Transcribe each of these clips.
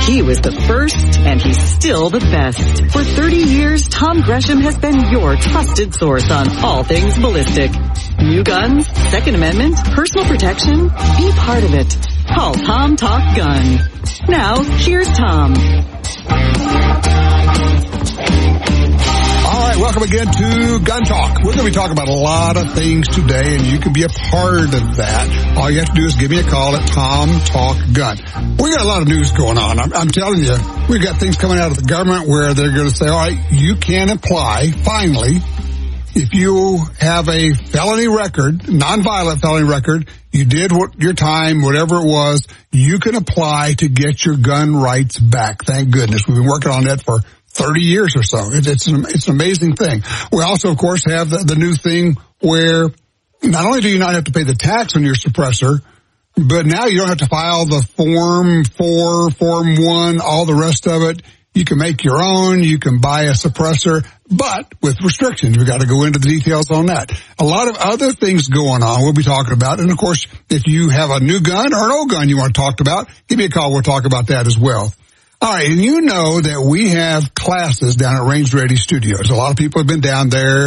He was the first, and he's still the best. For 30 years, Tom Gresham has been your trusted source on all things ballistic. New guns, Second Amendment, personal protection. Be part of it. Call Tom Talk Gun. Now, here's Tom. All right, welcome again to Gun Talk. We're going to be talking about a lot of things today, and you can be a part of that. All you have to do is give me a call at Tom Talk Gun. We got a lot of news going on. I'm telling you, we've got things coming out of the government where they're going to say, all right, you can apply, finally, if you have a felony record, nonviolent felony record, you did your time, whatever it was, you can apply to get your gun rights back. Thank goodness. We've been working on that for 30 years or so. It's an amazing thing. We also, of course, have the new thing where not only do you not have to pay the tax on your suppressor, but now you don't have to file the Form 4, Form 1, all the rest of it. You can make your own. You can buy a suppressor, but with restrictions. We've got to go into the details on that. A lot of other things going on we'll be talking about. And, of course, if you have a new gun or an old gun you want to talk about, give me a call. We'll talk about that as well. All right, and you know that we have classes down at Range Ready Studios. A lot of people have been down there.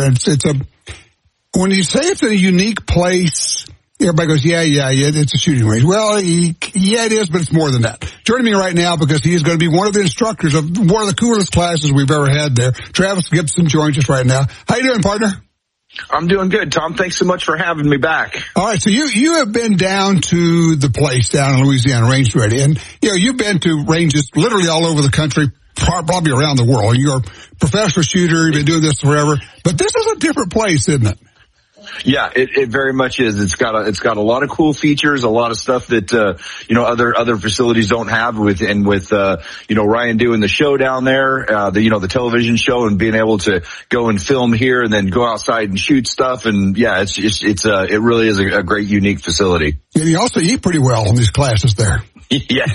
When you say it's a unique place, everybody goes, yeah, it's a shooting range. Well, yeah, it is, but it's more than that. Joining me right now, because he is going to be one of the instructors of one of the coolest classes we've ever had there, Travis Gibson joins us right now. How you doing, partner? I'm doing good, Tom. Thanks so much for having me back. All right, so you have been down to the place down in Louisiana, Range Ready, and you've been to ranges literally all over the country, probably around the world. You're a professional shooter. You've been doing this forever, but this is a different place, isn't it? Yeah, it very much is. It's got a lot of cool features, a lot of stuff that, other facilities don't have with Ryan doing the show down there, the television show, and being able to go and film here and then go outside and shoot stuff. And yeah, it really is a great, unique facility. And you also eat pretty well in these classes there. Yeah.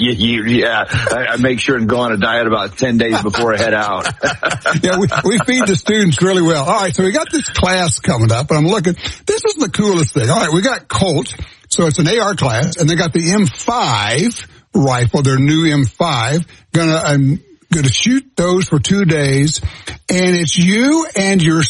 I make sure and go on a diet about 10 days before I head out. Yeah, we feed the students really well. All right, so we got this class coming up, and I'm looking. This is the coolest thing. All right, we got Colt, so it's an AR class, and they got the M5 rifle, their new M5. Gonna shoot those for 2 days, and it's you and your